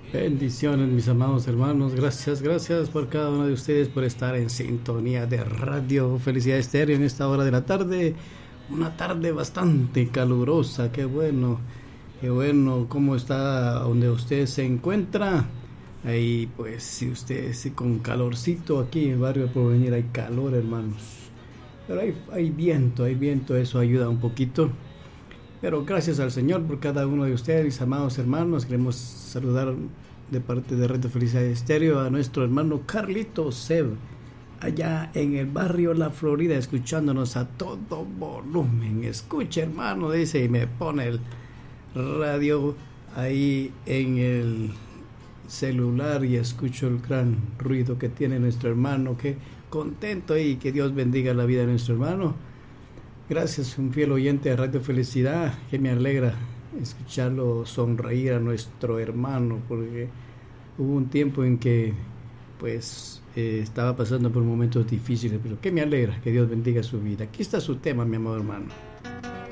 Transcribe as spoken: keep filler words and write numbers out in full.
Bendiciones, mis amados hermanos. Gracias, gracias por cada uno de ustedes por estar en sintonía de Radio Felicidad Estéreo en esta hora de la tarde. Una tarde bastante calurosa. Qué bueno, qué bueno. ¿Cómo está donde usted se encuentra? Ahí, pues, si usted si con calorcito aquí en el barrio de Porvenir hay calor, hermanos. Pero hay, hay viento, hay viento. Eso ayuda un poquito. Pero gracias al Señor por cada uno de ustedes, mis amados hermanos. Queremos saludar de parte de Radio Felicidad Estéreo a nuestro hermano Carlito Seb, allá en el barrio La Florida, escuchándonos a todo volumen. Escuche, hermano, dice, y me pone el radio ahí en el celular y escucho el gran ruido que tiene nuestro hermano. Qué contento y que Dios bendiga la vida de nuestro hermano. Gracias, un fiel oyente de Radio Felicidad, que me alegra escucharlo sonreír a nuestro hermano, porque hubo un tiempo en que pues eh, estaba pasando por momentos difíciles, pero que me alegra, que Dios bendiga su vida. Aquí está su tema, mi amado hermano.